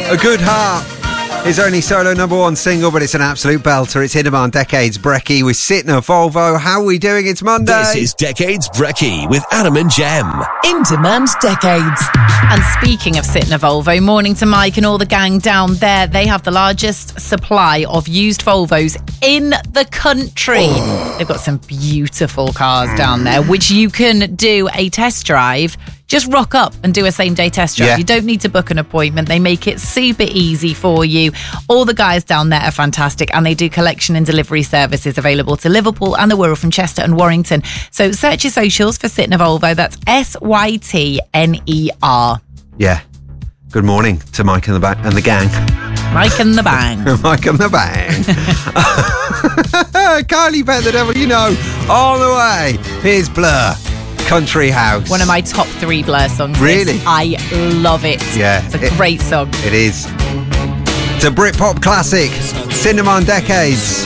A Good Heart. His only solo number one single, but it's an absolute belter. It's In Demand Decades Brekkie with Sytner Volvo. How are we doing? It's Monday. This is Decades Brekkie with Adam and Jem. In Demand Decades. And speaking of Sytner Volvo, morning to Mike and all the gang down there. They have the largest supply of used Volvos in the country. They've got some beautiful cars down there, which you can do a test drive. Just rock up and do a same-day test drive. Yeah. You don't need to book an appointment. They make it super easy for you. All the guys down there are fantastic, and they do collection and delivery services available to Liverpool and the Wirral from Chester and Warrington. So search your socials for Sytner Volvo. That's SYTNER. Yeah. Good morning to Mike and the gang. Mike and the bang. Mike and the bang. Kylie Bet the Devil, you know, all the way. Here's Blur. Country House. One of my top 3 Blur songs. Really? I love it. Yeah. It's a great song. It is. It's a Britpop classic. In Demand Decades.